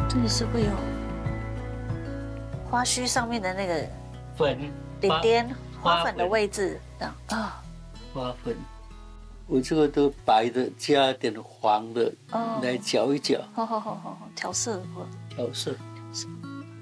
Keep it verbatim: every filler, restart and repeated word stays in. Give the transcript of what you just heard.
这里是会有花须上面的那个粉点点花花粉的位置，这样啊。 花粉。我这个都白的，加点黄的哦来搅一搅， 好好好好好，调色或调色。 调色。